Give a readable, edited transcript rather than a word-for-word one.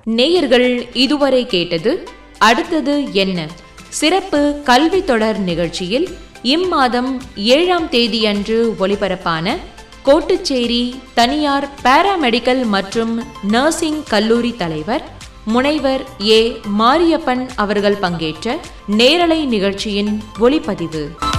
நேயர்கள் இதுவரை கேட்டது அடுத்தது என்ன சிறப்பு கல்வி தொடர் நிகழ்ச்சியில் இம்மாதம் 7ஆம் தேதியன்று ஒலிபரப்பான கோட்டுச்சேரி தனியார் பாராமெடிக்கல் மற்றும் நர்சிங் கல்லூரி தலைவர் முனைவர் ஏ மாரியப்பன் அவர்கள் பங்கேற்ற நேரலை நிகழ்ச்சியின் ஒளிப்பதிவு.